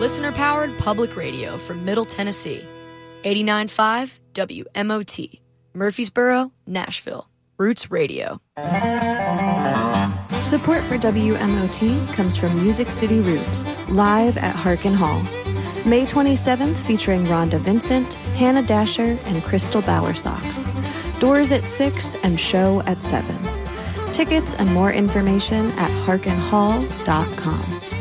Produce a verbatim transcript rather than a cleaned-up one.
listener-powered public radio from Middle Tennessee. eighty-nine point five W M O T, Murfreesboro, Nashville. Roots Radio. Support for W M O T comes from Music City Roots, live at Harkin Hall. May twenty-seventh, featuring Rhonda Vincent, Hannah Dasher, and Crystal Bowersox. Doors at six and show at seven. Tickets and more information at harkin hall dot com.